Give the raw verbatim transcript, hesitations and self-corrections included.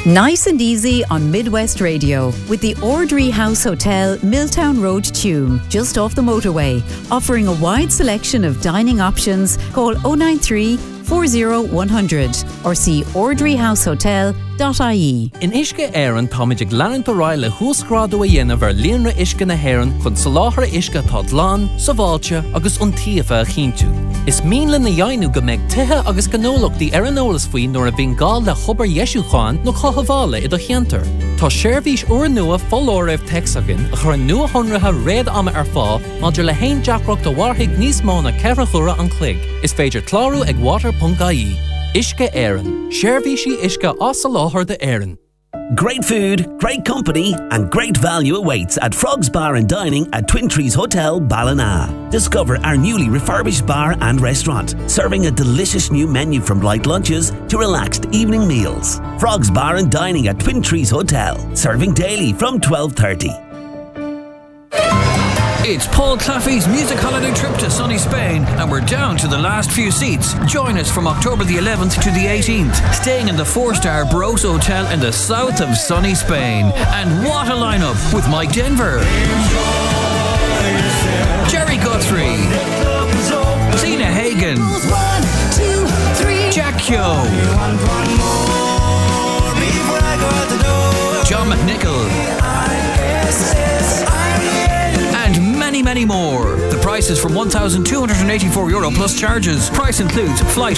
Nice and easy on Midwest Radio with the Ordry House Hotel, Milltown Road, Tuam, just off the motorway. Offering a wide selection of dining options, call oh nine three, four oh one hundred or see ordry house hotel dot I E. In Ishke Éireann táidig leann do ráille húsgrádú a dhéanamh ar líonra Ishke na hÉireann chun soláthar Ishke tá dlán, saváilte agus iontaofa a chinntiú. Is míle na dhéanú go mbeidh tithe agus gnólachtaí ar an eolas faoin nuair a bhíonn gál le chobar Yesúcháin nó chothabhála i do cheantar. Tá seirbhís uair nua follóir raibh texagan a chur nua honratha réad ama ar fá maidir le haon deacracht do warthaigh níos mó na ceithre chura an clig. Is féidir clárú ag water dot I E. Ishke Éireann. Seirbhísí Ishke as sa láthair de Éireann. Great food, great company, and great value awaits at Frog's Bar and Dining at Twin Trees Hotel, Ballina. Discover our newly refurbished bar and restaurant, serving a delicious new menu from light lunches to relaxed evening meals. Frog's Bar and Dining at Twin Trees Hotel, serving daily from twelve thirty. It's Paul Claffey's music holiday trip to sunny Spain, and we're down to the last few seats. Join us from October the eleventh to the eighteenth, staying in the four-star Bros Hotel in the south of sunny Spain. And what a lineup with Mike Denver, Jerry Guthrie, Tina Hagen, Jack Kyo, John McNichol, many, many more. The price is from one thousand two hundred eighty-four euro plus charges. Price includes flight,